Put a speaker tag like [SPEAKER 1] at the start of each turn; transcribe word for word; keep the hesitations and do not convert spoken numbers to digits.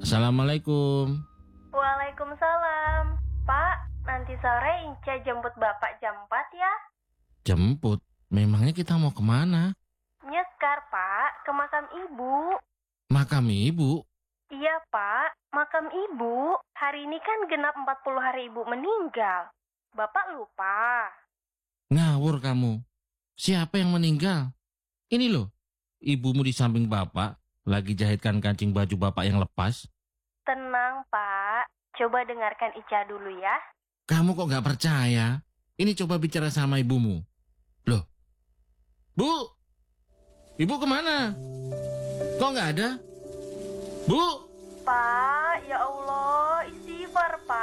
[SPEAKER 1] Assalamualaikum.
[SPEAKER 2] Waalaikumsalam. Pak, nanti sore Inca jemput Bapak jam empat ya?
[SPEAKER 1] Jemput? Memangnya kita mau kemana?
[SPEAKER 2] Nyekar, Pak, ke makam Ibu.
[SPEAKER 1] Makam ibu?
[SPEAKER 2] Iya, Pak, makam Ibu. Hari ini kan genap empat puluh hari Ibu meninggal. Bapak lupa.
[SPEAKER 1] Ngawur kamu. Siapa yang meninggal? Ini loh, ibumu di samping bapak, lagi jahitkan kancing baju bapak yang lepas.
[SPEAKER 2] Tenang, Pak. Coba dengarkan Ica dulu ya.
[SPEAKER 1] Kamu kok gak percaya? Ini coba bicara sama ibumu. Loh, Bu, ibu kemana? Kok gak ada? Bu?
[SPEAKER 2] Pak, ya Allah.